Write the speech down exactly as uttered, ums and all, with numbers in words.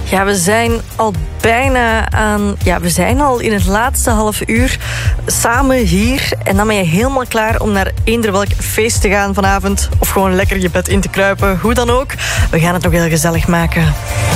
Ja, we zijn al bijna aan... Ja, we zijn al in het laatste half uur samen hier. En dan ben je helemaal klaar om naar eender welk feest te gaan vanavond. Of gewoon lekker je bed in te kruipen. Hoe dan ook. We gaan het nog heel gezellig maken.